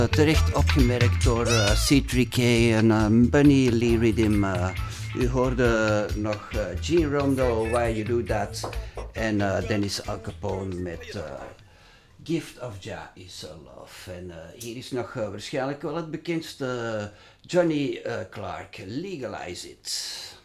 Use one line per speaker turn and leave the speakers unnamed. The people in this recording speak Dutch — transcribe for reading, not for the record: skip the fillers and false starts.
Terecht opgemerkt door C3K en Bunny Lee Rhythm. U hoorde nog Gene Rondo, Why You Do That. En Dennis Al Capone met Gift of Jah is Love. En hier is nog waarschijnlijk wel het bekendste Johnny Clark, Legalize It.